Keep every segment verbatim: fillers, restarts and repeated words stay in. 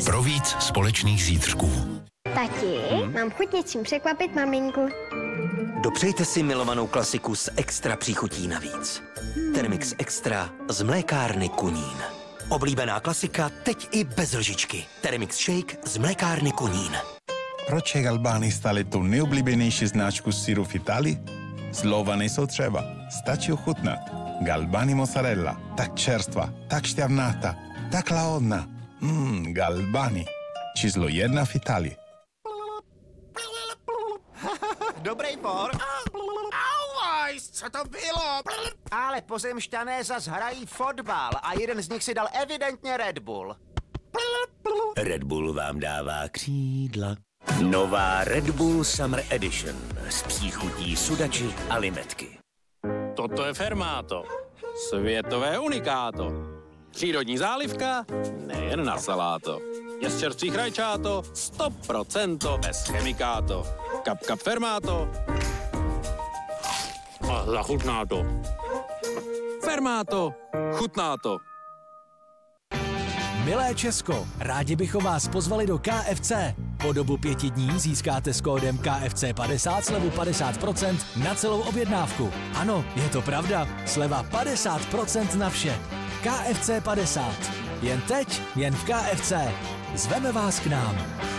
Pro víc společných zítřků. Tati, hmm? mám chuť něčím překvapit maminku. Dopřejte si milovanou klasiku s extra příchutí navíc. Hmm. Thermix Extra z mlékárny Kunín. Oblíbená klasika teď i bez lžičky. Thermix Shake z mlékárny Kunín. Proč je Galbani stále tu nejoblíbenější značku syru v Itálii? Slova nejsou třeba, stačí ochutnat. Galbani mozzarella, tak čerstvá, tak šťavnatá, tak lahodná. Mmm, Galbani. Číslo jedna v Itálii. Dobrý por. Auwajs, co to bylo? Ale pozemšťané zas hrají fotbal a jeden z nich si dal evidentně Red Bull. Red Bull vám dává křídla. Nová Red Bull Summer Edition s příchutí sudači a limetky. Toto je Fermato. Světové unikáto. Přírodní zálivka, nejen na saláto. Je z čerstvých rajčáto, sto procent bez chemikáto. Kap, kap Fermato. A zachutná to. Fermato, chutná to. Milé Česko, rádi bychom vás pozvali do K F C. Po dobu pěti dní získáte s kódem K F C padesát slevu padesát procent na celou objednávku. Ano, je to pravda, sleva padesát procent na vše. K F C padesát. Jen teď, jen v K F C. Zveme vás k nám.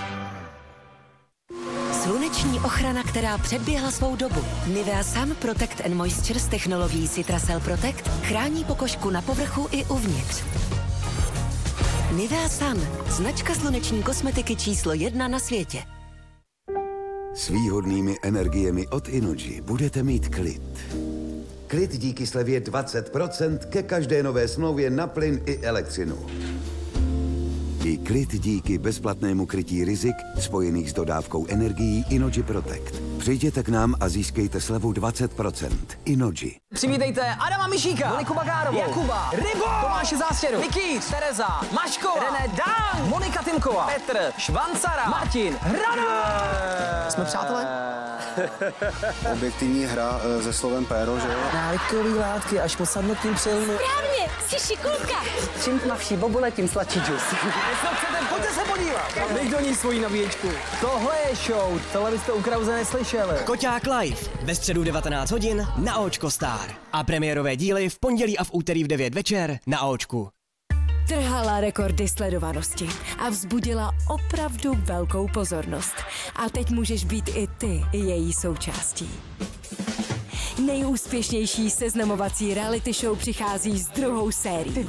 Sluneční ochrana, která předběhla svou dobu. Nivea Sun Protect and Moisture s technologií Citracel Protect chrání pokožku na povrchu i uvnitř. Nivea Sun, značka sluneční kosmetiky číslo jedna na světě. S výhodnými energiemi od Inoji budete mít klid. Klid díky slevě dvacet procent ke každé nové smlouvě na plyn i elektřinu. I klid díky bezplatnému krytí rizik spojených s dodávkou energií Inoji Protect. Přijděte k nám a získejte slevu dvacet procent. Inoji. Přivítejte Adama Mišíka, Moniku Bagárovou, Jakuba, Rybo, Tomáše Zástěru, Nikýř, Tereza, Maškova, René Dán, Monika Timková, Petr, Švancara, Martin, Hrana. Jsme přátelé? Objektivní hra se slovem péro, že jo? Návykový látky až po sadnutím přilnu. Správně, jsi šikulka. Čím tmavší bobule, tím sladší džus. Jestli chcete, pojďte se podívat. Dej do ní svoji nabíječku. Tohle je show, tohle byste u Krause neslyšeli. Koťák live ve středu devatenáct hodin na Očko Star. A premiérové díly v pondělí a v úterý v devět večer na Očku. Trhala rekordy sledovanosti a vzbudila opravdu velkou pozornost. A teď můžeš být i ty její součástí. Nejúspěšnější seznamovací reality show přichází s druhou sérií.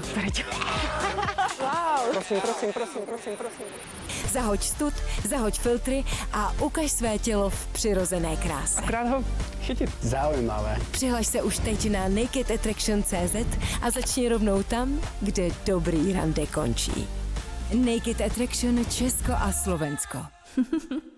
Wow. Prosím, prosím, prosím, prosím, prosím. Zahoď stud, zahoď filtry a ukaž své tělo v přirozené kráse. Akorát ho chytit. Zaujímavé. Přihlaš se už teď na naked attraction tečka cé zet a začni rovnou tam, kde dobrý rande končí. Naked Attraction Česko a Slovensko.